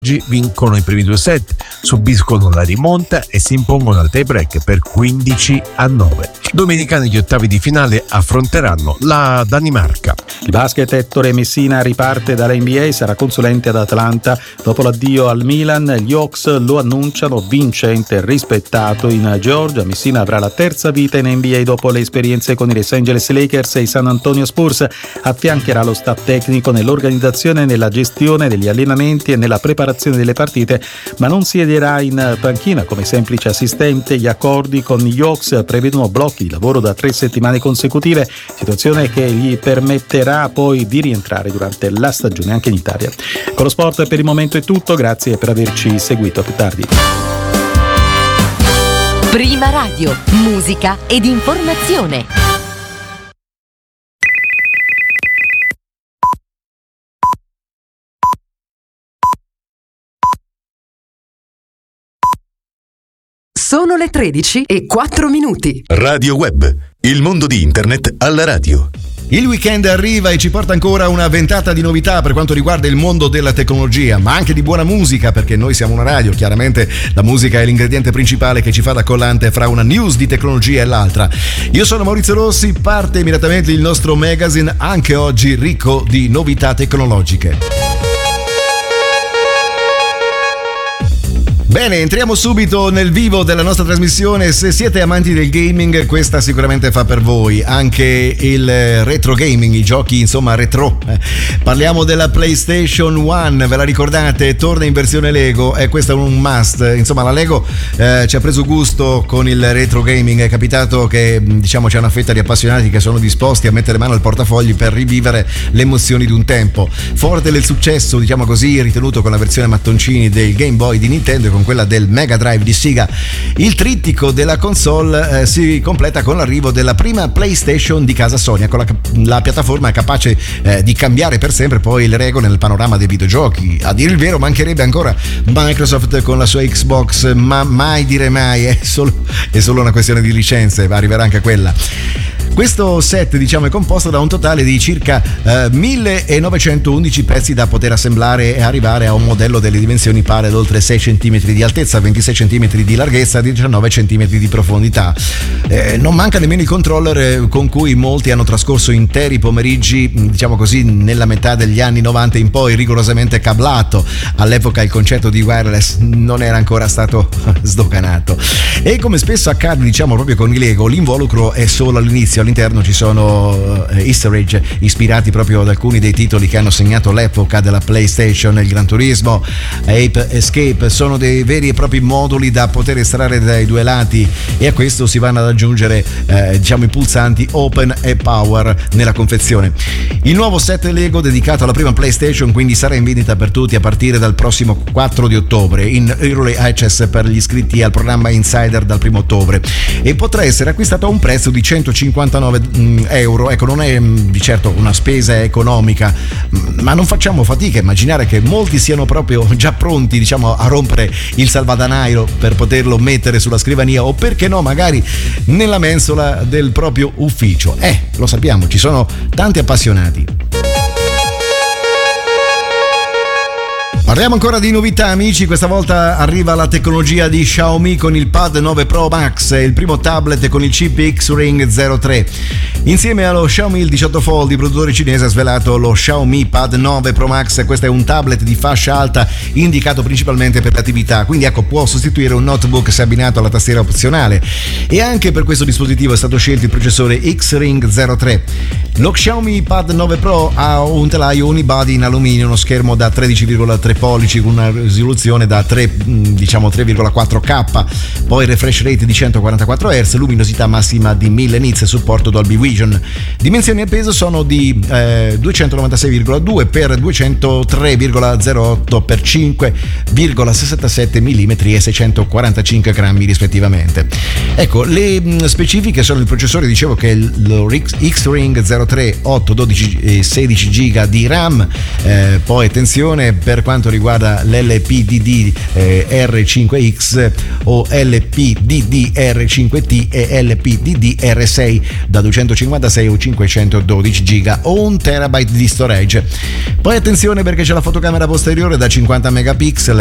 vincono i primi 2 set, subiscono la rimonta e si impongono al tie break per 15-9. Domenicana gli ottavi di finale affronteranno la Danimarca. Il basket Ettore Messina riparte dalla NBA, sarà consulente ad Atlanta. Dopo l'addio al Milan, gli Hawks lo annunciano vincente e rispettato in Georgia. Messina avrà la terza vita in NBA dopo le esperienze con i Los Angeles Lakers e i San Antonio Spurs. Affiancherà lo staff tecnico nell'organizzazione, nella gestione degli allenamenti e nella preparazione delle partite, ma non siederà in panchina come semplice assistente. Gli accordi con gli Hawks prevedono blocchi di lavoro da 3 settimane consecutive, situazione che gli permetterà poi di rientrare durante la stagione anche in Italia. Con lo sport per il momento è tutto, grazie per averci seguito, a più tardi. Prima Radio, musica ed informazione. Sono le 13:04. Radio Web, il mondo di internet alla radio. Il weekend arriva e ci porta ancora una ventata di novità per quanto riguarda il mondo della tecnologia, ma anche di buona musica, perché noi siamo una radio, chiaramente la musica è l'ingrediente principale che ci fa da collante fra una news di tecnologia e l'altra. Io sono Maurizio Rossi, parte immediatamente il nostro magazine, anche oggi ricco di novità tecnologiche. Bene, entriamo subito nel vivo della nostra trasmissione. Se siete amanti del gaming, questa sicuramente fa per voi. Anche il retro gaming, i giochi insomma retro. Parliamo della PlayStation 1, ve la ricordate? Torna in versione Lego e questo è un must. Insomma, la Lego ci ha preso gusto con il retro gaming. È capitato che diciamo c'è una fetta di appassionati che sono disposti a mettere mano al portafogli per rivivere le emozioni di un tempo. Forte del successo, diciamo così, ritenuto con la versione mattoncini del Game Boy di Nintendo e con quella del Mega Drive di Sega, il trittico della console si completa con l'arrivo della prima PlayStation di casa Sony, con la piattaforma capace di cambiare per sempre poi le regole nel panorama dei videogiochi. A dire il vero mancherebbe ancora Microsoft con la sua Xbox, ma mai dire mai, è solo una questione di licenze, arriverà anche quella. Questo set, diciamo, è composto da un totale di circa 1911 pezzi da poter assemblare e arrivare a un modello delle dimensioni pari ad oltre 6 cm di altezza, 26 cm di larghezza e 19 cm di profondità. Non manca nemmeno il controller con cui molti hanno trascorso interi pomeriggi, diciamo così, nella metà degli anni 90 in poi, rigorosamente cablato. All'epoca il concetto di wireless non era ancora stato sdoganato. E come spesso accade, diciamo, proprio con i Lego, l'involucro è solo all'inizio. All'interno ci sono easter egg ispirati proprio ad alcuni dei titoli che hanno segnato l'epoca della PlayStation. Il Gran Turismo, Ape Escape sono dei veri e propri moduli da poter estrarre dai due lati, e a questo si vanno ad aggiungere diciamo i pulsanti Open e Power nella confezione. Il nuovo set Lego dedicato alla prima PlayStation quindi sarà in vendita per tutti a partire dal prossimo 4 di ottobre, in Early Access per gli iscritti al programma Insider dal 1 ottobre, e potrà essere acquistato a un prezzo di 159 euro. Ecco, non è di certo una spesa economica, ma non facciamo fatica a immaginare che molti siano proprio già pronti, diciamo, a rompere il salvadanaio per poterlo mettere sulla scrivania o, perché no, magari nella mensola del proprio ufficio. Lo sappiamo, ci sono tanti appassionati. Parliamo ancora di novità, amici. Questa volta arriva la tecnologia di Xiaomi con il Pad 9 Pro Max, il primo tablet con il chip X-Ring 03. Insieme allo Xiaomi il 18 Fold, il produttore cinese ha svelato lo Xiaomi Pad 9 Pro Max. Questo è un tablet di fascia alta indicato principalmente per l'attività, quindi ecco, può sostituire un notebook se abbinato alla tastiera opzionale, e anche per questo dispositivo è stato scelto il processore X-Ring 03. Lo Xiaomi Pad 9 Pro ha un telaio unibody in alluminio, uno schermo da 13,3 pollici con una risoluzione da 3,4K, poi refresh rate di 144 Hz, luminosità massima di 1000 nits, supporto Dolby Vision. Dimensioni e peso sono di 296,2 x 203,08 x 5,67 mm e 645 grammi rispettivamente. Ecco, le specifiche sono: il processore, dicevo che è lo X-Ring 03, 8, 12 e 16 GB di RAM, poi attenzione per quanto riguarda l'LPDD R5X o LPDD R5T e LPDD R6 da 256 o 512 giga o 1 terabyte di storage. Poi attenzione perché c'è la fotocamera posteriore da 50 megapixel